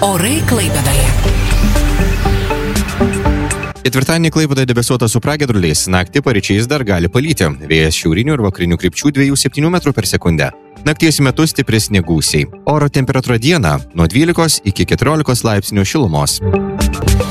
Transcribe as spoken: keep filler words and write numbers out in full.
Orai Klaipėdoje. Ketvirtadienį Klaipėdoje debesuota su pragiedruliais, naktį paryčiais dar gali palyti. Vėjas šiaurinių ir vakarinių krypčių dviejų septynių metrų per sekundę. Nakties metu stipresni gūsiai. Oro temperatūra dieną nuo dvylikos iki keturiolikos laipsnių šilumos.